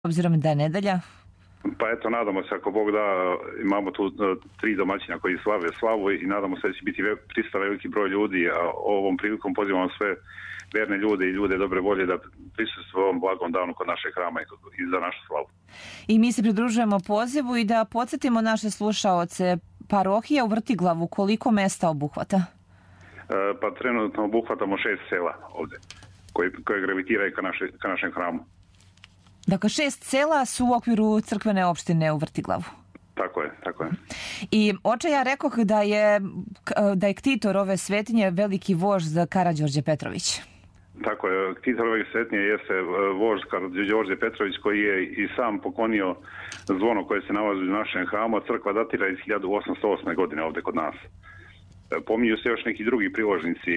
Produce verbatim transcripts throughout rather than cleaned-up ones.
obzirom da je nedelja? Pa eto, nadamo se, ako Bog da, imamo tu tri domaćina koji slave slavu i nadamo se da će biti trista veliki broj ljudi, a ovom prilikom pozivamo sve verne ljude i ljude dobre volje da prisustvuju ovom blagom danu kod našeg hrama i za našu slavu. I mi se pridružujemo pozivu i da podsjetimo naše slušaoce, parohija u Vrtiglavu koliko mesta obuhvata? E, pa trenutno obuhvatamo šest sela ovde, koje, koje gravitiraju ka, naše, ka našem hramu. Dakle, šest sela su u okviru crkvene opštine u Vrtiglavu. Tako je, tako je. I oče, ja rekoh da je, da je ktitor ove svetinje veliki vožd Karađorđe Petrović. Tako je, ktitor ove svetinje jeste vožd Karađorđe Petrović, koji je i sam poklonio zvono koje se nalazi u našem hramu, a crkva datira iz hiljadu osamsto osme. godine ovde kod nas. Pominju se još neki drugi priložnici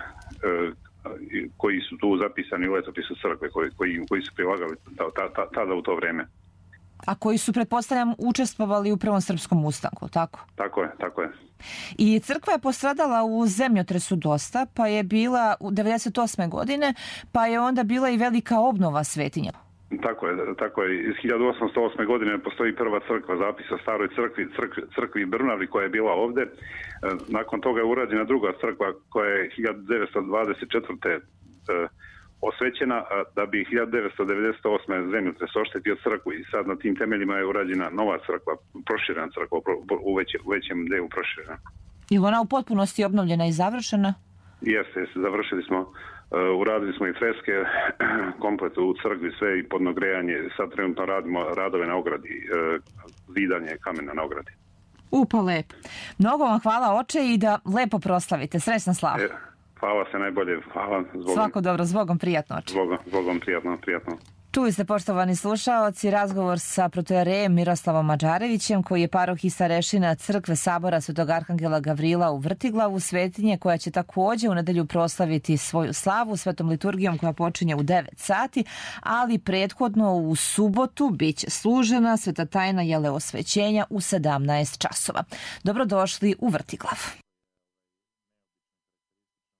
koji su tu zapisani u letopisu crkve, koji, koji, koji su prilagali tada ta, ta, u to vreme. A koji su, pretpostavljam, učestvovali u prvom srpskom ustanku, tako? Tako je, tako je. I crkva je postradala u zemljotresu dosta, pa je bila u devedeset osme. godine, pa je onda bila i velika obnova svetinja. Tako je, tako je. Iz hiljadu osamsto osme. godine postoji prva crkva, zapis o staroj crkvi, crkvi, crkvi Brnavi koja je bila ovde. Nakon toga je urađena druga crkva koja je hiljadu devetsto dvadeset četvrte. osvećena, da bi hiljadu devetsto devedeset osme. zemljotres oštetio crkvu i sad na tim temeljima je urađena nova crkva, proširena crkva, u, veće, u većem delu proširena. Je ona u potpunosti obnovljena i završena? Jeste, jeste, završili smo. Uh, uradili smo i freske, komplet u crkvi, sve i podnogrejanje. Sad trenutno radimo radove na ogradi, uh, zidanje kamena na ogradi. Upa, lepo. Mnogo vam hvala, oče, i da lepo proslavite. Srećna slava. E, hvala se najbolje. Hvala. Zbogom. Svako dobro, zbogom, prijatno, oče. Zbogom, zbogom prijatno, prijatno. Čuli ste, poštovani slušaoci, razgovor sa protojerejem Miroslavom Mađarevićem, koji je paroh i starešina crkve Sabora Svetog Arhangela Gavrila u Vrtiglavu, svetinje koja će također u nedelju proslaviti svoju slavu svetom liturgijom koja počinje u devet sati, ali prethodno u subotu bit će služena sveta tajna jeleosvećenja u sedamnaest časova. Dobrodošli u Vrtiglav.